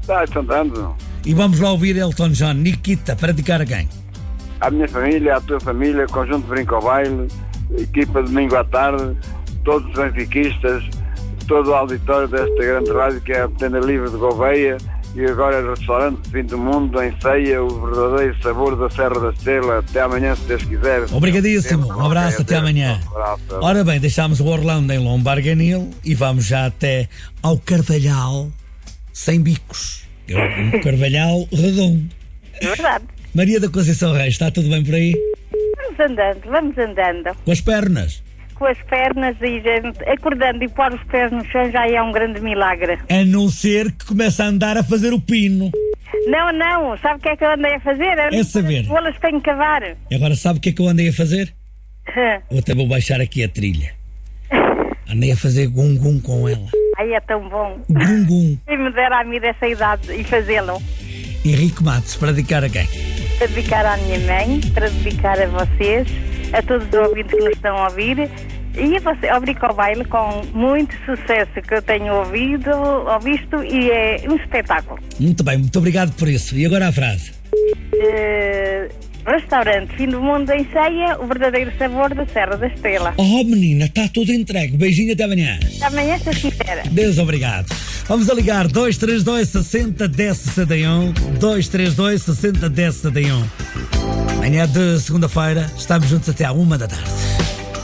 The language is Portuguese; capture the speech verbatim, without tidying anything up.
Está tentando. E vamos lá ouvir Elton John, Nikita, para dedicar a quem? À minha família, à tua família, conjunto Brinco ao Baile, equipa domingo à tarde, todos os benfiquistas, todo o auditório desta grande rádio que é a Tenda Livre de Gouveia e agora o restaurante Fim do Mundo em Ceia, o verdadeiro sabor da Serra da Estrela. Até amanhã, se Deus quiser. Obrigadíssimo, um abraço, até amanhã. Ora bem, deixámos o Orlando em Lombarganil e vamos já até ao Carvalhal sem bicos. É um Carvalhal redondo. É verdade. Maria da Conceição Reis, está tudo bem por aí? Vamos andando, vamos andando. Com as pernas? Com as pernas e gente, acordando e pôr os pés no chão já é um grande milagre. A não ser que comece a andar a fazer o pino. Não, não, sabe o que é que eu andei a fazer? É saber. As bolas tenho que cavar. Agora sabe o que é que eu andei a fazer? Eu até vou baixar aqui a trilha. Andei a fazer gum-gum com ela. Ai, é tão bom. Gum-gum. Quem me dera a mim dessa idade e fazê-lo. Henrique Matos, para dedicar a quem? Para dedicar à minha mãe, para dedicar a vocês, a todos os ouvintes que nos estão a ouvir e a você, ao Brinco ao Baile, com muito sucesso que eu tenho ouvido, ouvido e é um espetáculo. Muito bem, muito obrigado por isso. E agora a frase? Uh, restaurante Fim do Mundo em Ceia, o verdadeiro sabor da Serra da Estrela. Oh menina, está tudo entregue. Beijinho, até amanhã. Até amanhã, se quiser. Deus, obrigado. Vamos a ligar dois três dois, seis zero, um zero sessenta e um, dois três dois, seis zero, um zero sessenta e um. Manhã de segunda-feira, estamos juntos até à uma da tarde.